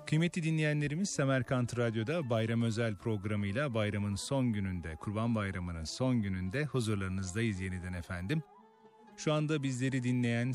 Kıymetli dinleyenlerimiz, Semerkant Radyo'da bayram özel programıyla bayramın son gününde, Kurban Bayramı'nın son gününde huzurlarınızdayız yeniden efendim. Şu anda bizleri dinleyen,